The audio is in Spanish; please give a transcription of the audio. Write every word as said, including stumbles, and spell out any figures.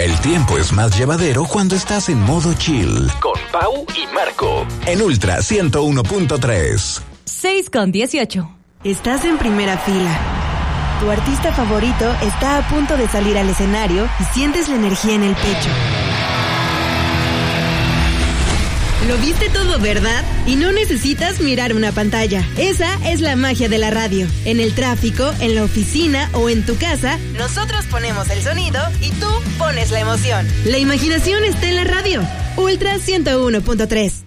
El tiempo es más llevadero cuando estás en modo chill. Con Pau y Marco. En Ultra ciento uno punto tres. seis con dieciocho. Estás en primera fila. Tu artista favorito está a punto de salir al escenario y sientes la energía en el pecho. Lo viste todo, ¿verdad? Y no necesitas mirar una pantalla. Esa es la magia de la radio. En el tráfico, en la oficina o en tu casa, nosotros ponemos el sonido y tú pones la emoción. La imaginación está en la radio. Ultra ciento uno punto tres.